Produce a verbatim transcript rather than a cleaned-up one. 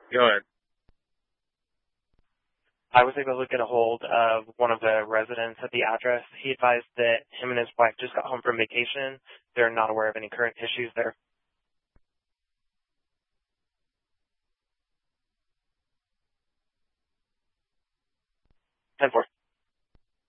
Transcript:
Go ahead. I was able to get a hold of one of the residents at the address. He advised that him and his wife just got home from vacation. They're not aware of any current issues there. ten four.